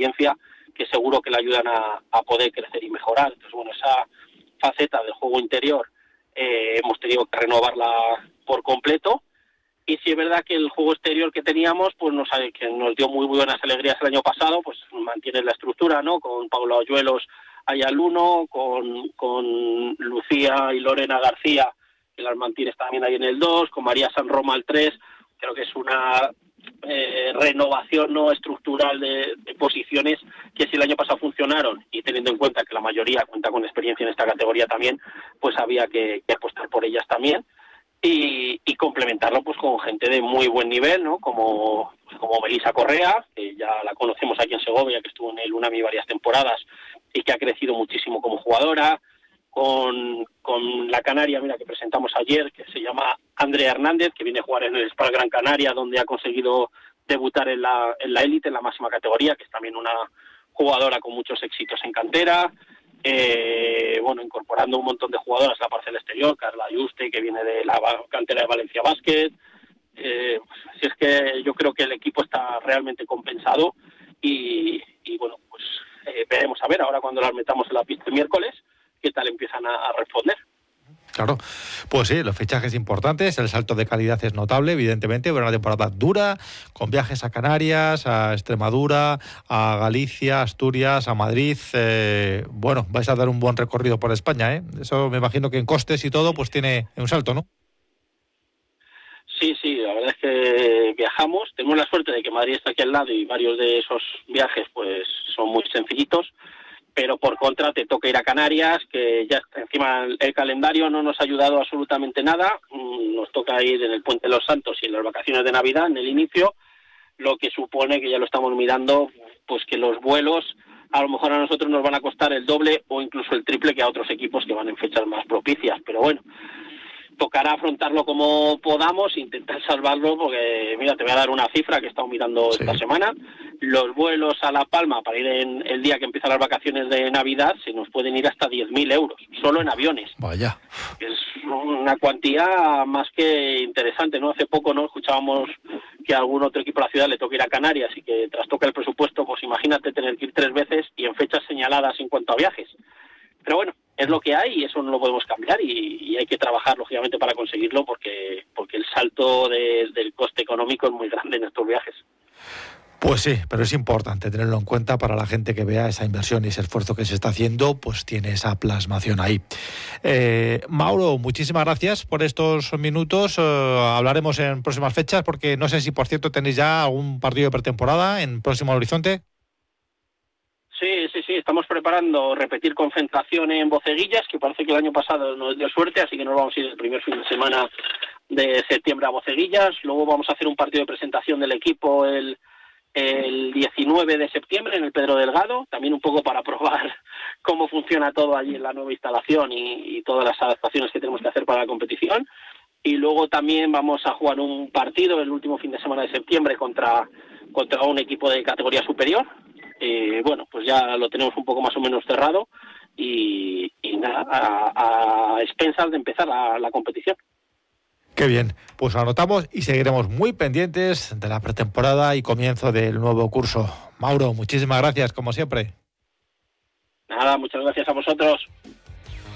experiencia que seguro que le ayudan a poder crecer y mejorar. Entonces, bueno, esa faceta del juego interior hemos tenido que renovarla por completo. Y sí es verdad que el juego exterior que teníamos, pues que nos dio muy buenas alegrías el año pasado, pues mantiene la estructura, ¿no? Con Paula Hoyuelos ahí al 1, con Lucía y Lorena García, que las mantienes también ahí en el 2, con María San Roma al 3. Creo que es una renovación no estructural de posiciones que si el año pasado funcionaron, y teniendo en cuenta que la mayoría cuenta con experiencia en esta categoría también, pues había que apostar por ellas también. Y complementarlo pues con gente de muy buen nivel, ¿no? Como Melissa Correa, que ya la conocemos aquí en Segovia, que estuvo en el UNAMI varias temporadas y que ha crecido muchísimo como jugadora, con la canaria, mira, que presentamos ayer, que se llama Andrea Hernández, que viene a jugar en el Spar Gran Canaria, donde ha conseguido debutar en la élite, en la máxima categoría, que es también una jugadora con muchos éxitos en cantera. Incorporando un montón de jugadoras a la parcela exterior, Carla Yuste, que viene de la cantera de Valencia Basket. Si es que yo creo que el equipo está realmente compensado y veremos a ver ahora cuando las metamos en la pista el miércoles qué tal empiezan a responder. Claro, pues sí, los fichajes importantes, el salto de calidad es notable, evidentemente, una temporada dura, con viajes a Canarias, a Extremadura, a Galicia, Asturias, a Madrid. Vais a dar un buen recorrido por España, ¿eh? Eso me imagino que en costes y todo, pues tiene un salto, ¿no? Sí, la verdad es que viajamos, tenemos la suerte de que Madrid está aquí al lado y varios de esos viajes pues son muy sencillitos, pero por contra te toca ir a Canarias, que ya encima el calendario no nos ha ayudado absolutamente nada. Nos toca ir en el Puente de los Santos y en las vacaciones de Navidad, en el inicio, lo que supone que ya lo estamos mirando, pues que los vuelos a lo mejor a nosotros nos van a costar el doble o incluso el triple que a otros equipos que van en fechas más propicias, pero bueno, tocará afrontarlo como podamos, intentar salvarlo, porque mira, te voy a dar una cifra que he estado mirando esta semana. Los vuelos a La Palma para ir en el día que empiezan las vacaciones de Navidad se nos pueden ir hasta 10.000 euros, solo en aviones. Vaya. Es una cuantía más que interesante, ¿no? Hace poco no escuchábamos que a algún otro equipo de la ciudad le toca ir a Canarias y que trastoca el presupuesto, pues imagínate tener que ir 3 veces y en fechas señaladas en cuanto a viajes. Pero bueno, es lo que hay y eso no lo podemos cambiar y hay que trabajar lógicamente para conseguirlo porque el salto del coste económico es muy grande en estos viajes. Pues sí, pero es importante tenerlo en cuenta para la gente que vea esa inversión y ese esfuerzo que se está haciendo, pues tiene esa plasmación ahí. Mauro, muchísimas gracias por estos minutos. Hablaremos en próximas fechas porque no sé si, por cierto, tenéis ya algún partido de pretemporada en próximo horizonte. Sí, estamos preparando repetir concentración en Boceguillas, que parece que el año pasado nos dio suerte, así que nos vamos a ir el primer fin de semana de septiembre a Boceguillas. Luego vamos a hacer un partido de presentación del equipo el 19 de septiembre en el Pedro Delgado, también un poco para probar cómo funciona todo allí en la nueva instalación y todas las adaptaciones que tenemos que hacer para la competición. Y luego también vamos a jugar un partido el último fin de semana de septiembre contra un equipo de categoría superior. Pues ya lo tenemos un poco más o menos cerrado y nada, a expensas de empezar la competición. Qué bien, pues lo anotamos y seguiremos muy pendientes de la pretemporada y comienzo del nuevo curso. Mauro, muchísimas gracias, como siempre. Nada, muchas gracias a vosotros.